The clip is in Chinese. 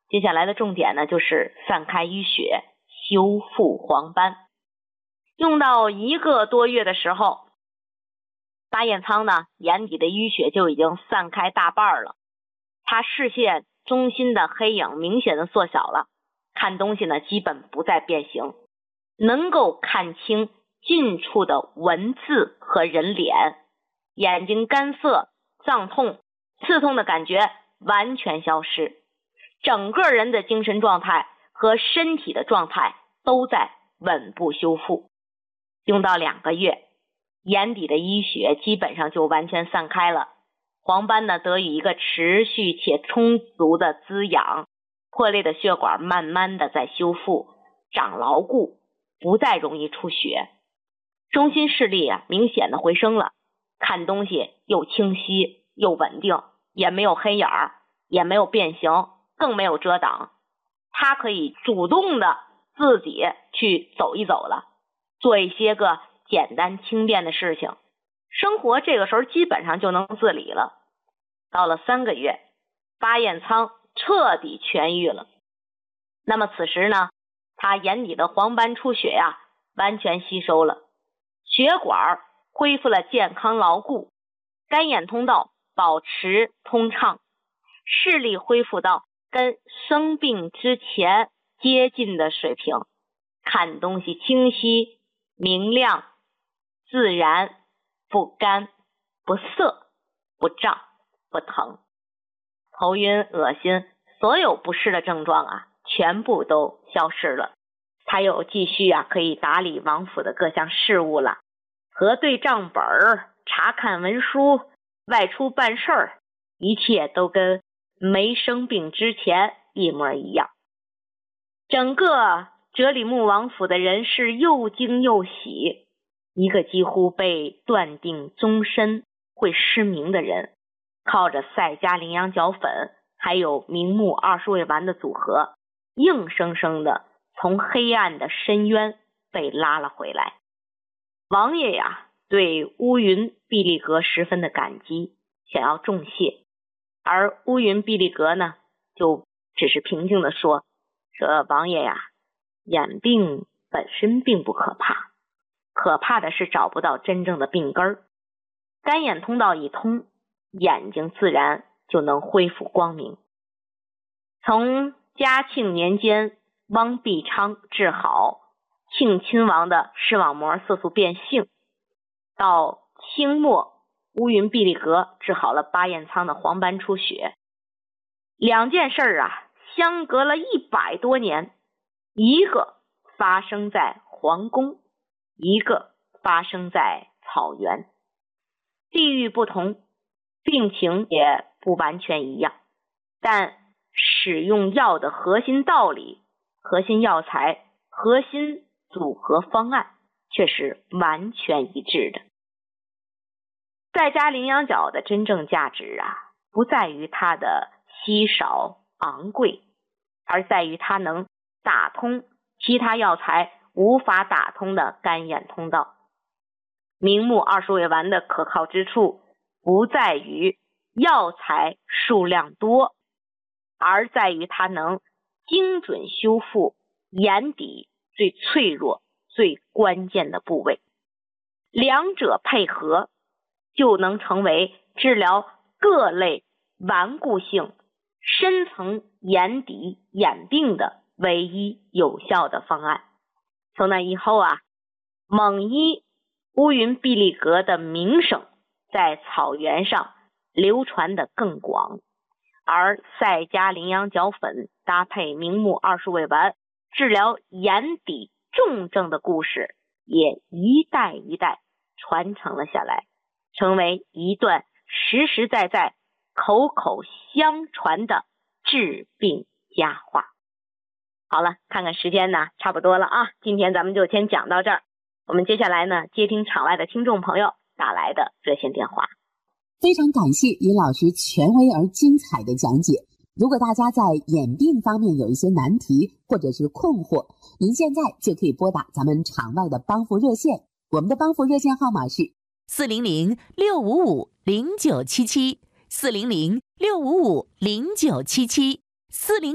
接下来的重点呢，就是散开淤血，修复黄斑。用到1个多月的时候，巴彦仓呢眼底的淤血就已经散开大半了，他视线中心的黑影明显的缩小了，看东西呢基本不再变形，能够看清近处的文字和人脸，眼睛干涩、胀痛、刺痛的感觉完全消失，整个人的精神状态和身体的状态都在稳步修复。用到2个月，眼底的淤血基本上就完全散开了，黄斑呢得以一个持续且充足的滋养，破裂的血管慢慢的在修复，长牢固，不再容易出血。中心视力明显的回升了，看东西又清晰又稳定，也没有黑眼儿，也没有变形，更没有遮挡。他可以主动的自己去走一走了，做一些个简单轻便的事情，生活这个时候基本上就能自理了。到了3个月，巴彦仓彻底痊愈了。那么此时呢，他眼底的黄斑出血完全吸收了，血管恢复了健康牢固，干眼通道保持通畅，视力恢复到跟生病之前接近的水平，看东西清晰、明亮、自然，不干、不涩、不胀、不疼。头晕、恶心，所有不适的症状全部都消失了。他又继续可以打理王府的各项事务了，核对账本、查看文书、外出办事儿，一切都跟没生病之前一模一样。整个哲里木王府的人是又惊又喜，一个几乎被断定终身会失明的人，靠着赛迦羚羊角粉还有明目20味丸的组合，硬生生的从黑暗的深渊被拉了回来。王爷对乌云毕利格十分的感激，想要重谢，而乌云毕利格呢就只是平静的说王爷眼病本身并不可怕，可怕的是找不到真正的病根儿。干眼通道一通，眼睛自然就能恢复光明。从嘉庆年间汪必昌治好庆亲王的视网膜色素变性，到清末乌云毕利格治好了巴彦仓的黄斑出血，两件事相隔了100多年，一个发生在皇宫，一个发生在草原。地域不同，病情也不完全一样，但使用药的核心道理、核心药材、核心组合方案却是完全一致的。赛迦羚羊角的真正价值不在于它的稀少昂贵，而在于它能打通其他药材无法打通的干眼通道。明目20味丸的可靠之处不在于药材数量多，而在于它能精准修复眼底最脆弱、最关键的部位。两者配合，就能成为治疗各类顽固性深层眼底眼病的唯一有效的方案。从那以后蒙医乌云毕利格的名声在草原上流传得更广，而赛迦羚羊角粉搭配明目20味丸治疗眼底重症的故事也一代一代传承了下来，成为一段实实在在口口相传的治病佳话。好了，看看时间差不多了今天咱们就先讲到这儿。我们接下来接听场外的听众朋友打来的热线电话。 非常感谢尹老师权威而精彩的讲解。如果大家在眼病方面有一些难题或者是困惑，您现在就可以拨打咱们场外的帮扶热线，我们的帮扶热线号码是 400-655-0977，400-655-0977，40